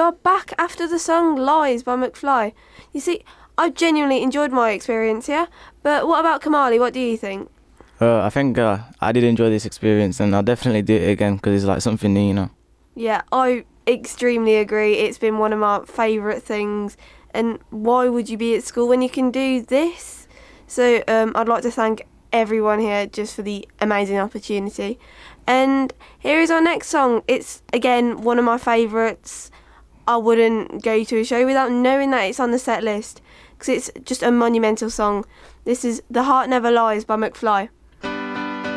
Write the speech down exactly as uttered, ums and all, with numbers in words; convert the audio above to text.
are back after the song Lies by McFly. You see, I've genuinely enjoyed my experience here, but what about Kamali? What do you think? Uh, I think uh, I did enjoy this experience, and I'll definitely do it again because it's like something new, you know. Yeah, I extremely agree. It's been one of my favourite things. And why would you be at school when you can do this? So um, I'd like to thank everyone here just for the amazing opportunity. And here is our next song. It's, again, one of my favourites. I wouldn't go to a show without knowing that it's on the set list because it's just a monumental song. This is The Heart Never Lies by McFly.